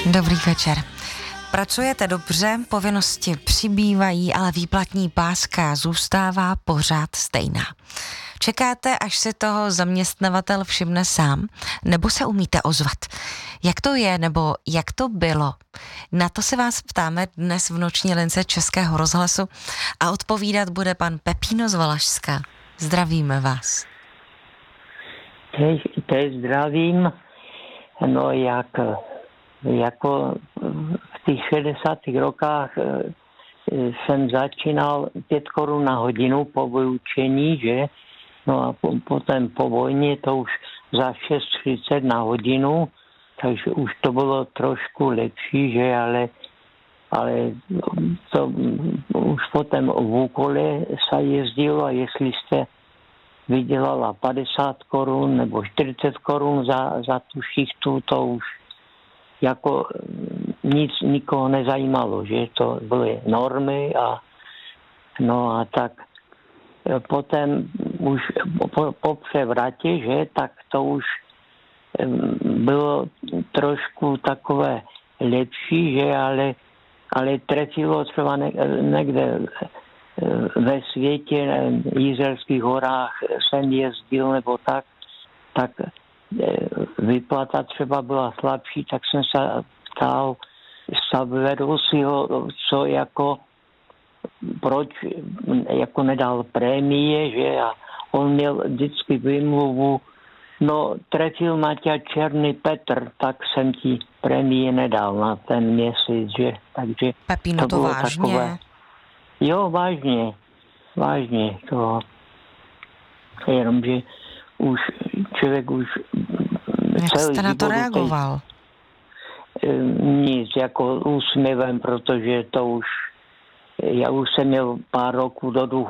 Dobrý večer. Pracujete dobře, povinnosti přibývají, ale výplatní páska zůstává pořád stejná. Čekáte, až si toho zaměstnavatel všimne sám, nebo se umíte ozvat? Jak to je, nebo jak to bylo? Na to se vás ptáme dnes v noční lince Českého rozhlasu a odpovídat bude pan Pepíno z Valašska. Zdravíme vás. Teď zdravím. No jako v těch 60. rokách jsem začínal 5 korun na hodinu po vyučení, že? No a potom po vojně to už za 6,30 na hodinu, takže už to bylo trošku lepší, že? Ale to už potom v úkole se jezdilo a jestli jste vydělala 50 korun nebo 40 korun za tu šichtu, to už jako nic nikoho nezajímalo, že to byly normy a tak potom už po převratě, že tak to už bylo trošku takové lepší, že ale trefilo třeba někde ve světě, v Jizerských horách jsem jezdil nebo tak vyplata třeba byla slabší, tak jsem se ptal vedoucího, co jako proč jako nedal prémie, že a on měl vždycky výmluvu, no trefil Maťa Černý Petr, tak jsem ti prémie nedal na ten měsíc, že takže Pepíno, to vážně? Takové, jo, vážně to. Jenomže už člověk už jak jste na to reagoval? Nic, jako úsměvem, protože to už já už jsem měl pár roků do důchodu.